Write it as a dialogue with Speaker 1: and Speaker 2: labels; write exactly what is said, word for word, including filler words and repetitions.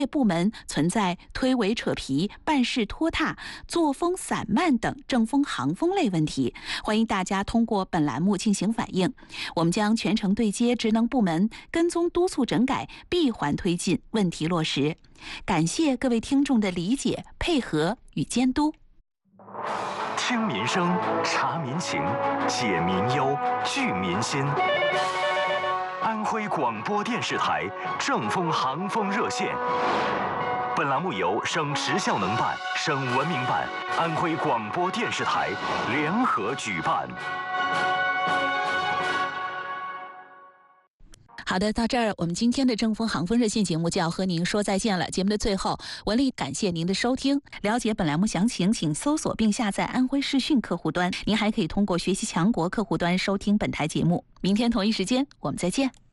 Speaker 1: 部门存在推诿扯皮、办事拖沓、作风散漫等政风行风类问题，欢迎大家通过本栏目进行反映，我们将全程对接职能部门，跟踪督促整改，闭环推进，问题落实。感谢各位听众的理解、配合与监督。
Speaker 2: 听民生，察民情，解民忧，聚民心。安徽广播电视台政风行风热线。本栏目由省时效能办、省文明办、安徽广播电视台联合举办。
Speaker 1: 好的，到这儿我们今天的政风行风热线节目就要和您说再见了。节目的最后，文丽感谢您的收听。了解本栏目详情，请搜索并下载安徽视讯客户端。您还可以通过学习强国客户端收听本台节目。明天同一时间，我们再见。